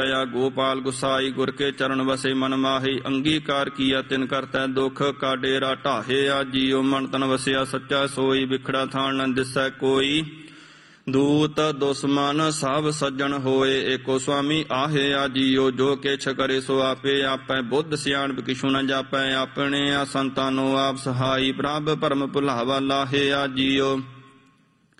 गोपाल गुसाई गुर के चरण वसे मन माही। अंगीकार किया तिन करतै दुख का डेरा ढाहे। जियो मन तन वसिया सच्चा सोई। बिखड़ा थान न दिसै कोई। दूत दुश्मन सब सज्जन होए। एको स्वामी आहे। जियो जो किछ करे सो आपे। आपै बुद्ध सियाणप किछु न जापै। अपने संतानो आप सहाई। प्रभ परम भुलावा लाहे। जियो